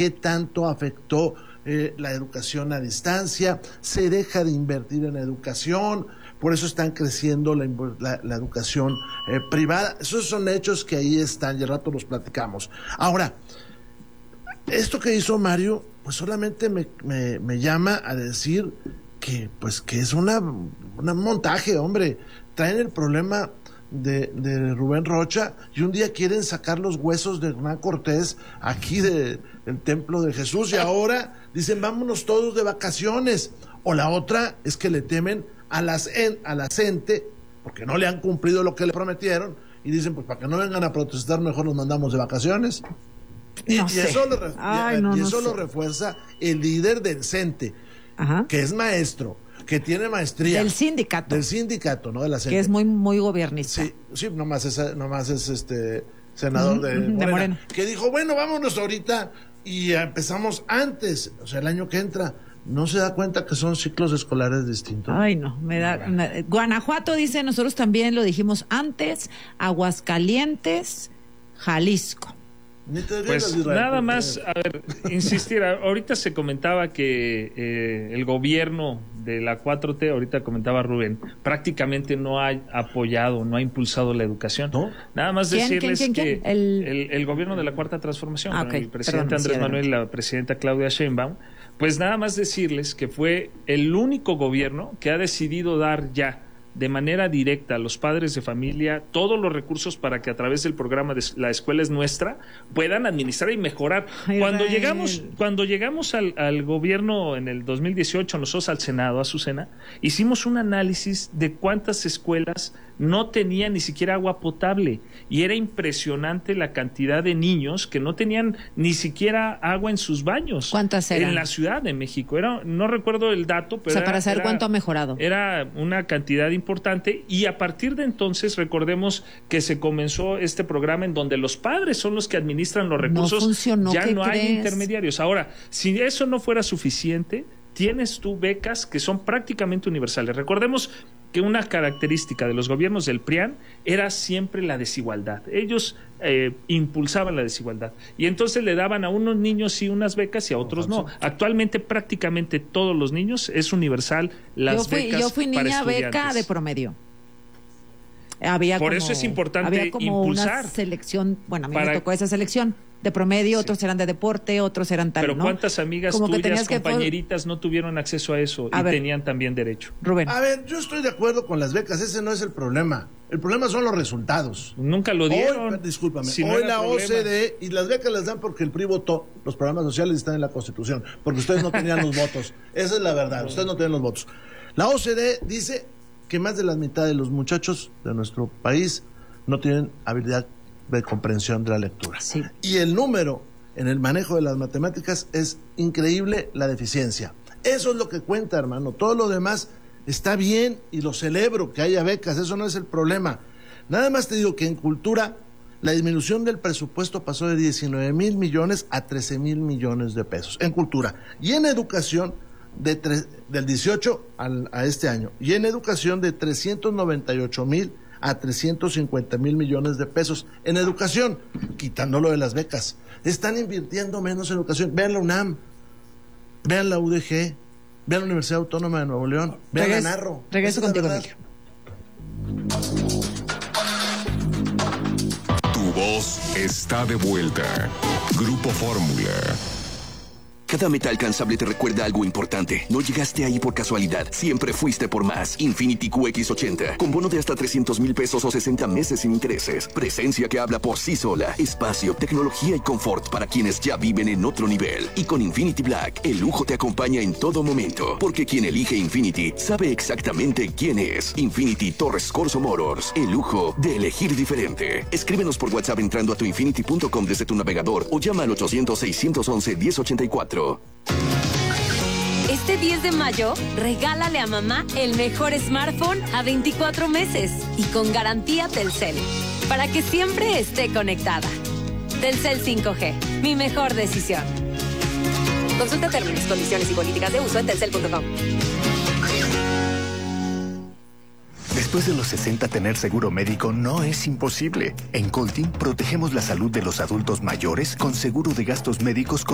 qué tanto afectó la educación a distancia, se deja de invertir en educación, por eso están creciendo la educación privada. Esos son hechos que ahí están, y al rato los platicamos. Ahora, esto que hizo Mario, pues solamente me llama a decir que es un montaje, hombre. Traen el problema de Rubén Rocha y un día quieren sacar los huesos de Hernán Cortés aquí del templo de Jesús, y ahora dicen vámonos todos de vacaciones. O la otra es que le temen a la gente porque no le han cumplido lo que le prometieron y dicen pues para que no vengan a protestar mejor nos mandamos de vacaciones. Y eso lo refuerza el líder del CENTE, que es maestro, que tiene maestría. Del sindicato, ¿no? De la CENTE. Que es muy, muy gobernista. Sí, nomás es senador de Morena. Que dijo, bueno, vámonos ahorita y empezamos antes, o sea, el año que entra. ¿No se da cuenta que son ciclos escolares distintos? Ay, no, Guanajuato dice, nosotros también lo dijimos antes, Aguascalientes, Jalisco. Pues nada más, a ver, insistir, ahorita se comentaba que el gobierno de la 4T, ahorita comentaba Rubén, prácticamente no ha apoyado, no ha impulsado la educación. ¿No? Nada más decirles que el gobierno de la Cuarta Transformación, con el presidente Andrés Manuel y la presidenta Claudia Sheinbaum, pues nada más decirles que fue el único gobierno que ha decidido dar ya de manera directa a los padres de familia todos los recursos para que a través del programa de La Escuela es Nuestra puedan administrar y mejorar. Cuando llegamos al gobierno en el 2018, nosotros al Senado, a Azucena, hicimos un análisis de cuántas escuelas no tenían ni siquiera agua potable, y era impresionante la cantidad de niños que no tenían ni siquiera agua en sus baños. ¿Cuántas eran? En la Ciudad de México. No recuerdo el dato, pero para saber cuánto ha mejorado. Era una cantidad importante, y a partir de entonces recordemos que se comenzó este programa en donde los padres son los que administran los recursos. No funcionó, ya no hay intermediarios. Ahora, si eso no fuera suficiente, tienes tú becas que son prácticamente universales. Recordemos que una característica de los gobiernos del PRIAN era siempre la desigualdad. Ellos impulsaban la desigualdad, y entonces le daban a unos niños sí unas becas y a otros no. Actualmente prácticamente todos los niños es universal las becas. Yo fui niña beca de promedio. Por eso es importante había como impulsar. Una selección, bueno, a mí me tocó esa selección de promedio, otros eran de deporte, otros eran tal, Pero ¿no? ¿cuántas amigas como tuyas, compañeritas, no tuvieron acceso a eso y tenían también derecho? Rubén. A ver, yo estoy de acuerdo con las becas, ese no es el problema. El problema son los resultados. Nunca lo dieron. Hoy, discúlpame, si hoy la OCDE, y las becas las dan porque el PRI votó, los programas sociales están en la Constitución, porque ustedes no tenían los votos. Esa es la verdad, ustedes no tenían los votos. La OCDE dice que más de la mitad de los muchachos de nuestro país no tienen habilidad de comprensión de la lectura. Sí. Y el número en el manejo de las matemáticas es increíble, la deficiencia. Eso es lo que cuenta, hermano. Todo lo demás está bien y lo celebro, que haya becas, eso no es el problema. Nada más te digo que en cultura la disminución del presupuesto pasó de 19,000 millones a 13,000 millones de pesos en cultura. Y en educación del 18 a este año. Y en educación de 398,000 a 350,000 millones de pesos en educación, quitándolo de las becas. Están invirtiendo menos en educación. Vean la UNAM, vean la UDG, vean la Universidad Autónoma de Nuevo León, vean la Narro. Regreso contigo, Emilio. Tu voz está de vuelta. Grupo Fórmula. Cada meta alcanzable te recuerda algo importante. No llegaste ahí por casualidad. Siempre fuiste por más. Infiniti QX80. Con bono de hasta 300,000 pesos o 60 meses sin intereses. Presencia que habla por sí sola. Espacio, tecnología y confort para quienes ya viven en otro nivel. Y con Infiniti Black, el lujo te acompaña en todo momento. Porque quien elige Infiniti sabe exactamente quién es. Infiniti Torres Corso Motors. El lujo de elegir diferente. Escríbenos por WhatsApp entrando a tuinfiniti.com desde tu navegador o llama al 800-611-1084. Este 10 de mayo, regálale a mamá el mejor smartphone a 24 meses y con garantía Telcel, para que siempre esté conectada. Telcel 5G, mi mejor decisión. Consulta términos, condiciones y políticas de uso en telcel.com. Después de los 60, tener seguro médico no es imposible. En Coltin protegemos la salud de los adultos mayores con seguro de gastos médicos